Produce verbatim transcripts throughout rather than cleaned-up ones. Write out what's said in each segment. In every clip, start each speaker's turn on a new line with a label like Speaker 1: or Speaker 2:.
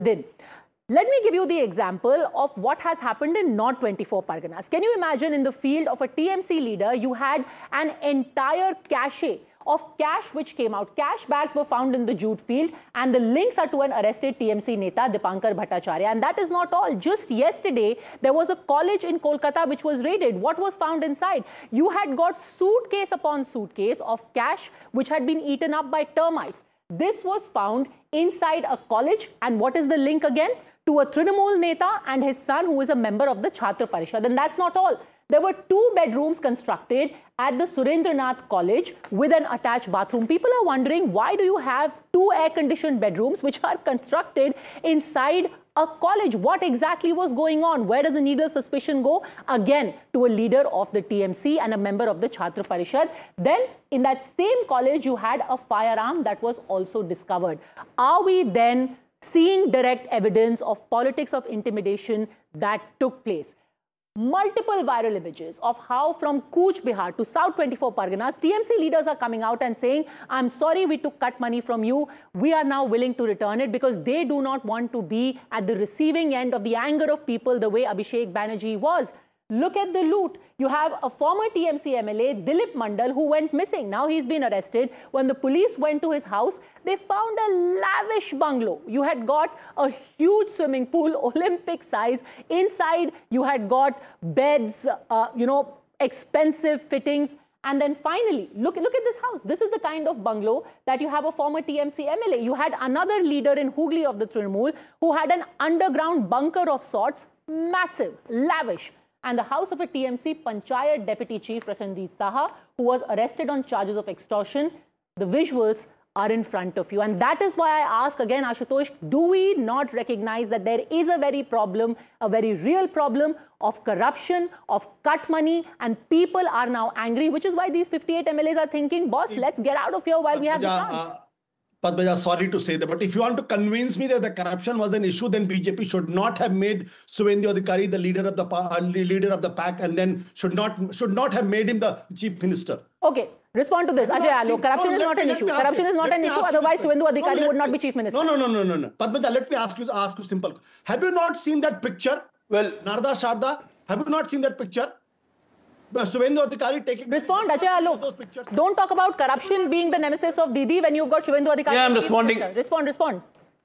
Speaker 1: Din. Let me give you the example of what has happened in North twenty-four Parganas. Can you imagine in the field of a T M C leader, you had an entire cache of cash which came out. Cash bags were found in the jute field and the links are to an arrested T M C Neta, Dipankar Bhattacharya. And that is not all. Just yesterday, there was a college in Kolkata which was raided. What was found inside? You had got suitcase upon suitcase of cash which had been eaten up by termites. This was found inside a college, and what is the link again? To a Trinamool Neta and his son who is a member of the Chhatra Parishad. And that's not all. There were two bedrooms constructed at the Surendranath College with an attached bathroom. People are wondering, why do you have two air-conditioned bedrooms which are constructed inside a college? What exactly was going on? Where does the needle of suspicion go? Again, to a leader of the T M C and a member of the Chhatra Parishad. Then, in that same college, you had a firearm that was also discovered. Are we then seeing direct evidence of politics of intimidation that took place? Multiple viral images of how from Cooch Behar to South twenty-four Parganas, T M C leaders are coming out and saying, I'm sorry we took cut money from you. We are now willing to return it, because they do not want to be at the receiving end of the anger of people the way Abhishek Banerjee was. Look at the loot. You have a former T M C M L A, Dilip Mandal, who went missing. Now he's been arrested. When the police went to his house, they found a lavish bungalow. You had got a huge swimming pool, Olympic size. Inside, you had got beds, uh, you know, expensive fittings. And then finally, look, look at this house. This is the kind of bungalow that you have a former T M C M L A. You had another leader in Hooghly of the Trinamool who had an underground bunker of sorts, massive, lavish. And the house of a T M C Panchayat Deputy Chief Prasenjit Saha, who was arrested on charges of extortion. The visuals are in front of you. And that is why I ask again, Ashutosh, do we not recognize that there is a very problem, a very real problem of corruption, of cut money, and people are now angry, which is why these fifty-eight M L As are thinking, boss, let's get out of here while we have the chance. Uh,
Speaker 2: Padmaja, sorry to say that, but if you want to convince me that the corruption was an issue, then B J P should not have made Suvendu Adhikari the leader of the uh, leader of the pack, and then should not should not have made him the chief minister.
Speaker 1: Okay, respond to this, Ajay Alok. Corruption no, is not me, an issue. Corruption is not an issue. Otherwise, Suvendu Adhikari no, would not be chief minister.
Speaker 2: No, no, no, no, no, no. Padmaja, let me ask you ask you simple. Have you not seen that picture? Well, Narada Sharda, have you not seen that picture? Suvendu Adhikari taking...
Speaker 1: Respond, Ajay Alok. Don't talk about corruption being the nemesis of Didi when you've got Suvendu Adhikari.
Speaker 3: Yeah, I'm responding.
Speaker 1: Respond, respond.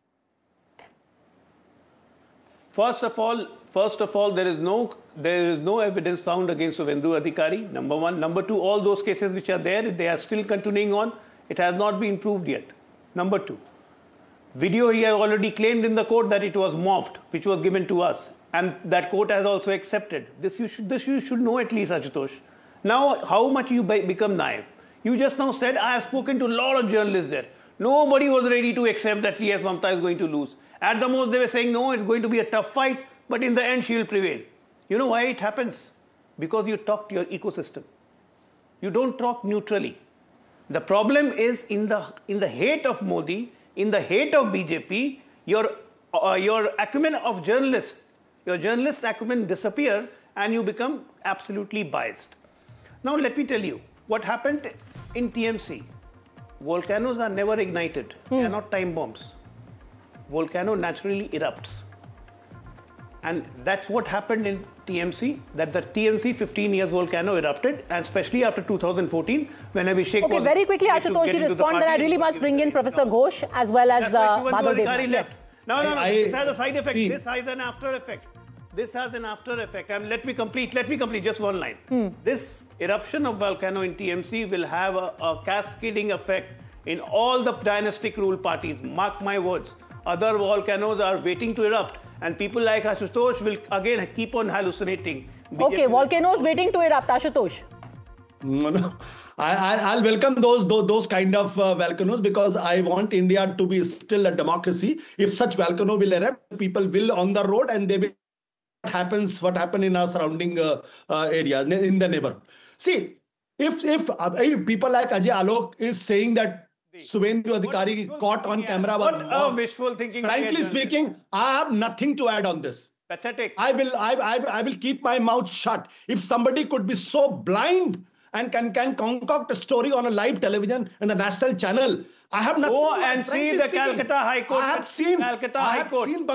Speaker 3: First of all, first of all, there is no there is no evidence found against Suvendu Adhikari. Number one. Number two, all those cases which are there, they are still continuing on. It has not been proved yet. Number two, video he has already claimed in the court that it was morphed, which was given to us. And that court has also accepted. This you should, this you should know at least, Ashutosh. Now, how much you become naive? You just now said, I have spoken to a lot of journalists there. Nobody was ready to accept that T S Mamta is going to lose. At the most, they were saying, no, it's going to be a tough fight, but in the end, she will prevail. You know why it happens? Because you talk to your ecosystem. You don't talk neutrally. The problem is in the, in the hate of Modi, in the hate of B J P, your, uh, your acumen of journalists, your journalist acumen disappear and you become absolutely biased. Now let me tell you what happened in T M C. Volcanoes are never ignited. Hmm. They are not time bombs. Volcano naturally erupts. And that's what happened in T M C, that the T M C fifteen years volcano erupted, and especially after two thousand fourteen, when Abhishek
Speaker 1: okay,
Speaker 3: was...
Speaker 1: very quickly, Ashutosh, to respond, then I really must bring in Professor Ghosh as well as uh, Madhav Devnath. Yes.
Speaker 3: No, no, no, I, this has a side effect. See. This has an after effect. This has an after effect. And let me complete, let me complete just one line. Hmm. This eruption of volcano in T M C will have a, a cascading effect in all the dynastic rule parties. Mark my words. Other volcanoes are waiting to erupt. And people like Ashutosh will again keep on hallucinating.
Speaker 1: Okay, volcanoes waiting to erupt, Ashutosh.
Speaker 2: No, no. I, I'll welcome those, those, those kind of uh, volcanoes, because I want India to be still a democracy. If such volcano will erupt, people will on the road and they will... What happens, what happened in our surrounding uh, uh, areas, in the neighborhood. See, if, if, uh, if people like Ajay Alok is saying that Suvendu Adhikari caught on camera.
Speaker 3: What a wishful thinking.
Speaker 2: Frankly speaking, I have nothing to add on this.
Speaker 3: Pathetic.
Speaker 2: I will, I, I, I will keep my mouth shut. If somebody could be so blind and can, can concoct a story on a live television in the national channel. I have not.
Speaker 3: Go and see the Calcutta High Court.
Speaker 2: I have seen.
Speaker 3: Calcutta
Speaker 2: I
Speaker 3: High
Speaker 2: have
Speaker 3: Court.
Speaker 2: seen